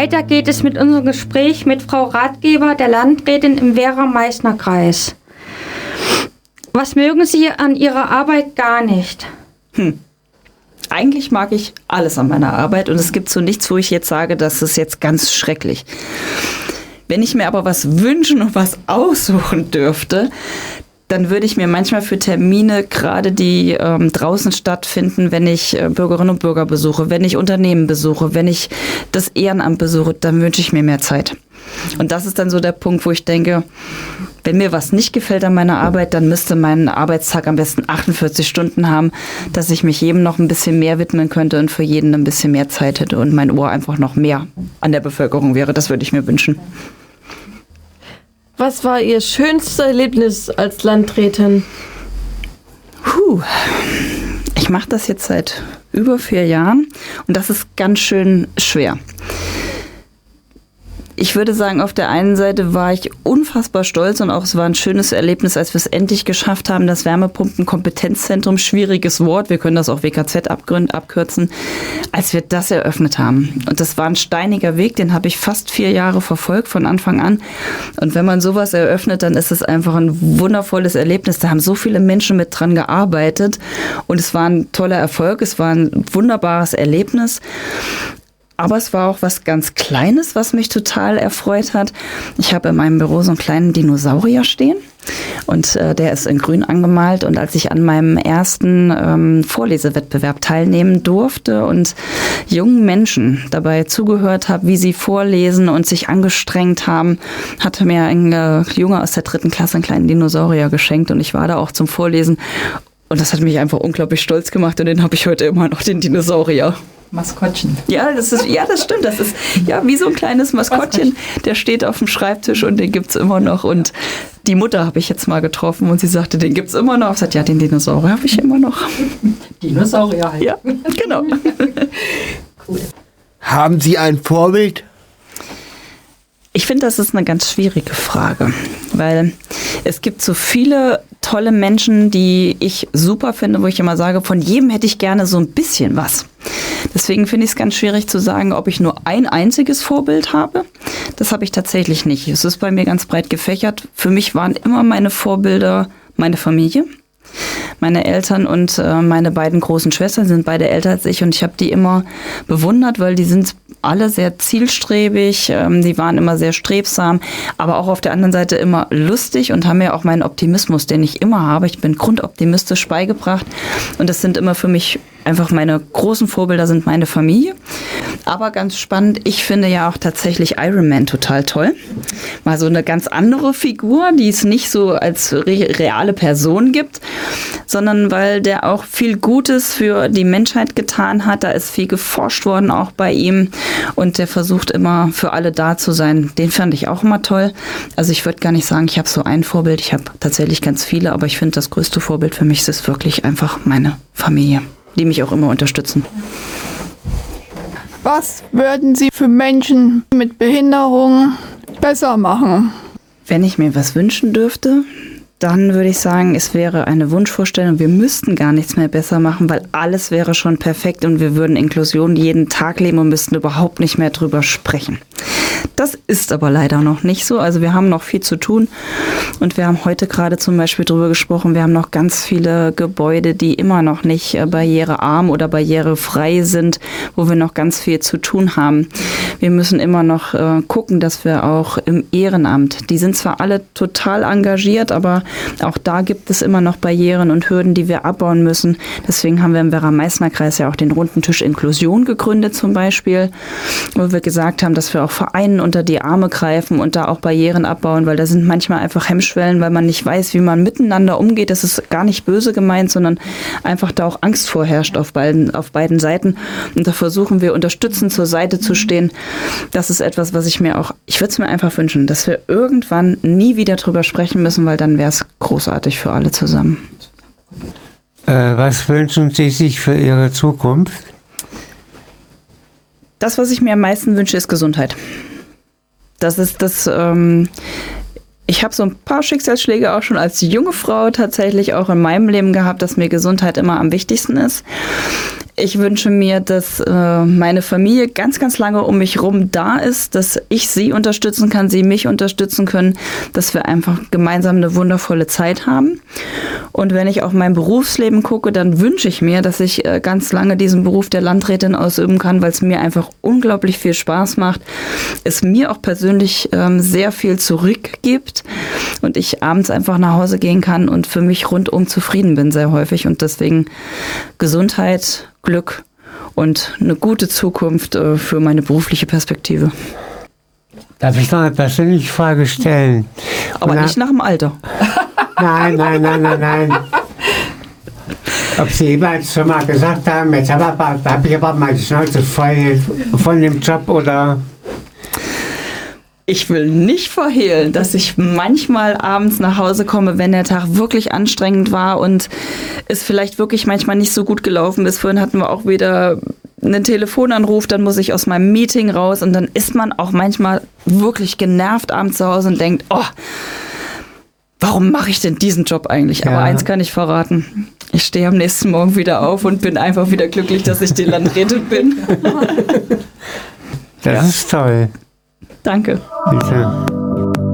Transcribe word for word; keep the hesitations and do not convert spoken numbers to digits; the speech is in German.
Weiter geht es mit unserem Gespräch mit Frau Ratgeber, der Landrätin im Werra-Meißner-Kreis. Was mögen Sie an Ihrer Arbeit gar nicht? Hm. Eigentlich mag ich alles an meiner Arbeit und es gibt so nichts, wo ich jetzt sage, das ist jetzt ganz schrecklich. Wenn ich mir aber was wünschen und was aussuchen dürfte, dann würde ich mir manchmal für Termine, gerade die ähm, draußen stattfinden, wenn ich äh, Bürgerinnen und Bürger besuche, wenn ich Unternehmen besuche, wenn ich das Ehrenamt besuche, dann wünsche ich mir mehr Zeit. Und das ist dann so der Punkt, wo ich denke, wenn mir was nicht gefällt an meiner Arbeit, dann müsste mein Arbeitstag am besten achtundvierzig Stunden haben, dass ich mich jedem noch ein bisschen mehr widmen könnte und für jeden ein bisschen mehr Zeit hätte und mein Ohr einfach noch mehr an der Bevölkerung wäre. Das würde ich mir wünschen. Was war Ihr schönstes Erlebnis als Landrätin? Puh. Ich mache das jetzt seit über vier Jahren und das ist ganz schön schwer. Ich würde sagen, auf der einen Seite war ich unfassbar stolz und auch es war ein schönes Erlebnis, als wir es endlich geschafft haben, das Wärmepumpen-Kompetenzzentrum, schwieriges Wort, wir können das auch W K Z abkürzen, als wir das eröffnet haben. Und das war ein steiniger Weg, den habe ich fast vier Jahre verfolgt von Anfang an. Und wenn man sowas eröffnet, dann ist es einfach ein wundervolles Erlebnis. Da haben so viele Menschen mit dran gearbeitet und es war ein toller Erfolg, es war ein wunderbares Erlebnis. Aber es war auch was ganz Kleines, was mich total erfreut hat. Ich habe in meinem Büro so einen kleinen Dinosaurier stehen und äh, der ist in grün angemalt. Und als ich an meinem ersten ähm, Vorlesewettbewerb teilnehmen durfte und jungen Menschen dabei zugehört habe, wie sie vorlesen und sich angestrengt haben, hatte mir ein äh, Junge aus der dritten Klasse einen kleinen Dinosaurier geschenkt und ich war da auch zum Vorlesen. Und das hat mich einfach unglaublich stolz gemacht und den habe ich heute immer noch, den Dinosaurier. Maskottchen. Ja, das ist, ja, das stimmt. Das ist ja wie so ein kleines Maskottchen. Der steht auf dem Schreibtisch und den gibt's immer noch. Und die Mutter habe ich jetzt mal getroffen und sie sagte, den gibt's immer noch. Ich sagte, ja, den Dinosaurier habe ich immer noch. Dinosaurier halt. Ja, genau. Cool. Haben Sie ein Vorbild? Ich finde, das ist eine ganz schwierige Frage, weil es gibt so viele tolle Menschen, die ich super finde, wo ich immer sage, von jedem hätte ich gerne so ein bisschen was. Deswegen finde ich es ganz schwierig zu sagen, ob ich nur ein einziges Vorbild habe. Das habe ich tatsächlich nicht. Es ist bei mir ganz breit gefächert. Für mich waren immer meine Vorbilder meine Familie. Meine Eltern und äh, meine beiden großen Schwestern sind beide älter als ich und ich habe die immer bewundert, weil die sind alle sehr zielstrebig, ähm, die waren immer sehr strebsam, aber auch auf der anderen Seite immer lustig und haben mir auch meinen Optimismus, den ich immer habe. Ich bin grundoptimistisch beigebracht und das sind immer für mich einfach meine großen Vorbilder sind meine Familie. Aber ganz spannend, ich finde ja auch tatsächlich Iron Man total toll. Mal so eine ganz andere Figur, die es nicht so als re- reale Person gibt, sondern weil der auch viel Gutes für die Menschheit getan hat. Da ist viel geforscht worden auch bei ihm und der versucht immer für alle da zu sein. Den fand ich auch immer toll. Also ich würde gar nicht sagen, ich habe so ein Vorbild. Ich habe tatsächlich ganz viele, aber ich finde, das größte Vorbild für mich ist wirklich einfach meine Familie, die mich auch immer unterstützen. Was würden Sie für Menschen mit Behinderung besser machen? Wenn ich mir was wünschen dürfte, dann würde ich sagen, es wäre eine Wunschvorstellung. Wir müssten gar nichts mehr besser machen, weil alles wäre schon perfekt und wir würden Inklusion jeden Tag leben und müssten überhaupt nicht mehr drüber sprechen. Das ist aber leider noch nicht so. Also wir haben noch viel zu tun und wir haben heute gerade zum Beispiel drüber gesprochen, wir haben noch ganz viele Gebäude, die immer noch nicht barrierearm oder barrierefrei sind, wo wir noch ganz viel zu tun haben. Wir müssen immer noch äh, gucken, dass wir auch im Ehrenamt, die sind zwar alle total engagiert, aber auch da gibt es immer noch Barrieren und Hürden, die wir abbauen müssen. Deswegen haben wir im Werra-Meißner-Kreis ja auch den runden Tisch Inklusion gegründet zum Beispiel, wo wir gesagt haben, dass wir auch Vereinen unter die Arme greifen und da auch Barrieren abbauen, weil da sind manchmal einfach Hemmschwellen, weil man nicht weiß, wie man miteinander umgeht. Das ist gar nicht böse gemeint, sondern einfach da auch Angst vorherrscht auf beiden, auf beiden Seiten. Und da versuchen wir unterstützend zur Seite zu stehen. Das ist etwas, was ich mir auch, ich würde es mir einfach wünschen, dass wir irgendwann nie wieder drüber sprechen müssen, weil dann wäre es großartig für alle zusammen. Äh, was wünschen Sie sich für Ihre Zukunft? Das, was ich mir am meisten wünsche, ist Gesundheit. Das ist das, ähm, ich habe so ein paar Schicksalsschläge auch schon als junge Frau tatsächlich auch in meinem Leben gehabt, dass mir Gesundheit immer am wichtigsten ist. Ich wünsche mir, dass äh, meine Familie ganz, ganz lange um mich rum da ist, dass ich sie unterstützen kann, sie mich unterstützen können, dass wir einfach gemeinsam eine wundervolle Zeit haben. Und wenn ich auf mein Berufsleben gucke, dann wünsche ich mir, dass ich äh, ganz lange diesen Beruf der Landrätin ausüben kann, weil es mir einfach unglaublich viel Spaß macht, es mir auch persönlich ähm, sehr viel zurückgibt und ich abends einfach nach Hause gehen kann und für mich rundum zufrieden bin sehr häufig und deswegen Gesundheit, Glück und eine gute Zukunft äh, für meine berufliche Perspektive. Darf ich noch eine persönliche Frage stellen? Aber Und nicht nach dem Alter. Nein, nein, nein, nein, nein. Ob Sie jemals schon mal gesagt haben, jetzt habe hab ich aber mal die Schnauze voll von dem Job oder... Ich will nicht verhehlen, dass ich manchmal abends nach Hause komme, wenn der Tag wirklich anstrengend war und es vielleicht wirklich manchmal nicht so gut gelaufen ist. Vorhin hatten wir auch wieder einen Telefonanruf, dann muss ich aus meinem Meeting raus und dann ist man auch manchmal wirklich genervt abends zu Hause und denkt, oh, warum mache ich denn diesen Job eigentlich? Ja. Aber eins kann ich verraten, ich stehe am nächsten Morgen wieder auf und bin einfach wieder glücklich, dass ich die Landrätin bin. Das ja. ist toll. Danke. Bitte.